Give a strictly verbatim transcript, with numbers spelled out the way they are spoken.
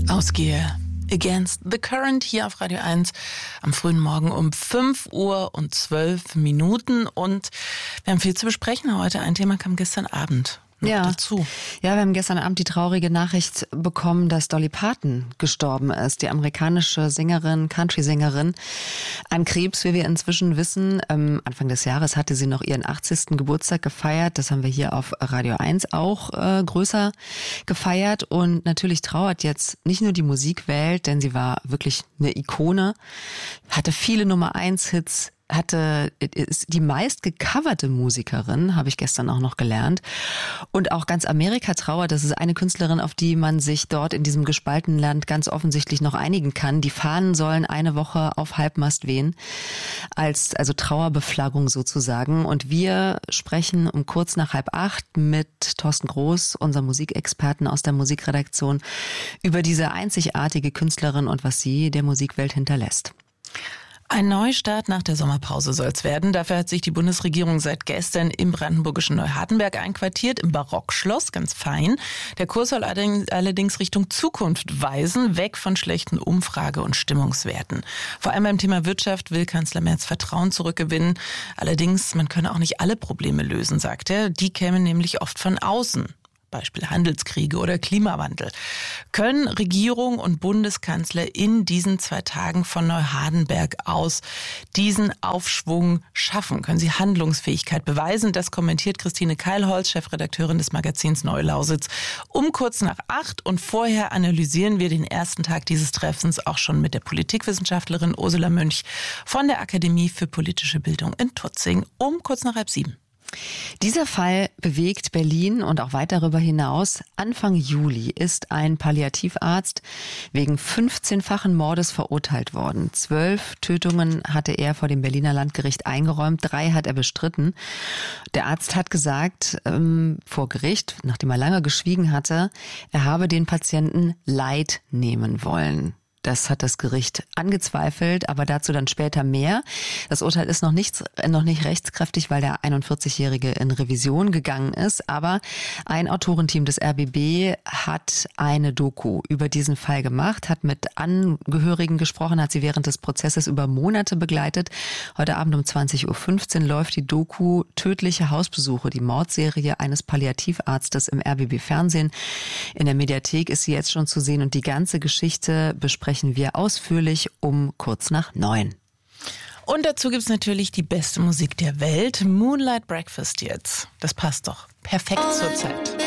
Ausgehe Against the Current hier auf Radio eins am frühen Morgen um fünf Uhr und zwölf Minuten. Und wir haben viel zu besprechen heute. Ein Thema kam gestern Abend noch ja. dazu. Ja, wir haben gestern Abend die traurige Nachricht bekommen, dass Dolly Parton gestorben ist. Die amerikanische Sängerin, Country-Sängerin, an Krebs, wie wir inzwischen wissen. Ähm, Anfang des Jahres hatte sie noch ihren achtzigsten Geburtstag gefeiert. Das haben wir hier auf Radio eins auch äh, größer gefeiert. Und natürlich trauert jetzt nicht nur die Musikwelt, denn sie war wirklich eine Ikone, hatte viele Nummer eins Hits, hatte, ist die meist gecoverte Musikerin, habe ich gestern auch noch gelernt. Und auch ganz Amerika trauert. Das ist eine Künstlerin, auf die man sich dort in diesem gespaltenen Land ganz offensichtlich noch einigen kann. Die Fahnen sollen eine Woche auf Halbmast wehen, als also Trauerbeflaggung sozusagen. Und wir sprechen um kurz nach halb acht mit Thorsten Groß, unserem Musikexperten aus der Musikredaktion, über diese einzigartige Künstlerin und was sie der Musikwelt hinterlässt. Ein Neustart nach der Sommerpause soll es werden. Dafür hat sich die Bundesregierung seit gestern im brandenburgischen Neuhardenberg einquartiert, im Barockschloss, ganz fein. Der Kurs soll allerdings Richtung Zukunft weisen, weg von schlechten Umfrage- und Stimmungswerten. Vor allem beim Thema Wirtschaft will Kanzler Merz Vertrauen zurückgewinnen. Allerdings, man könne auch nicht alle Probleme lösen, sagt er. Die kämen nämlich oft von außen. Beispiel Handelskriege oder Klimawandel. Können Regierung und Bundeskanzler in diesen zwei Tagen von Neuhardenberg aus diesen Aufschwung schaffen? Können sie Handlungsfähigkeit beweisen? Das kommentiert Christine Keilholz, Chefredakteurin des Magazins Neue Lausitz, um kurz nach acht. Und vorher analysieren wir den ersten Tag dieses Treffens auch schon mit der Politikwissenschaftlerin Ursula Münch von der Akademie für politische Bildung in Tutzing um kurz nach halb sieben. Dieser Fall bewegt Berlin und auch weit darüber hinaus. Anfang Juli ist ein Palliativarzt wegen fünfzehnfachen Mordes verurteilt worden. Zwölf Tötungen hatte er vor dem Berliner Landgericht eingeräumt, drei hat er bestritten. Der Arzt hat gesagt, ähm, vor Gericht, nachdem er lange geschwiegen hatte, er habe den Patienten Leid nehmen wollen. Das hat das Gericht angezweifelt, aber dazu dann später mehr. Das Urteil ist noch nicht, noch nicht rechtskräftig, weil der einundvierzigjährige in Revision gegangen ist. Aber ein Autorenteam des R B B hat eine Doku über diesen Fall gemacht, hat mit Angehörigen gesprochen, hat sie während des Prozesses über Monate begleitet. Heute Abend um zwanzig Uhr fünfzehn läuft die Doku Tödliche Hausbesuche, die Mordserie eines Palliativarztes im R B B Fernsehen. In der Mediathek ist sie jetzt schon zu sehen und die ganze Geschichte besprechen wir ausführlich um kurz nach neun. Und dazu gibt's natürlich die beste Musik der Welt, Moonlight Breakfast jetzt. Das passt doch perfekt zur Zeit.